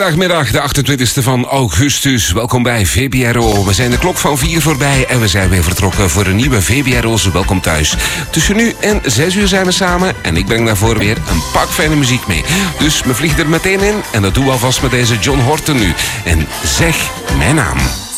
Vrijdagmiddag, de 28e van augustus. Welkom bij VBRO. We zijn de klok van 4 voorbij en we zijn weer vertrokken voor een nieuwe VBRO's Welkom Thuis. Tussen nu en 6 uur zijn we samen en ik breng daarvoor weer een pak fijne muziek mee. Dus we vliegen er meteen in en dat doen we alvast met deze John Horton nu. En zeg mijn naam.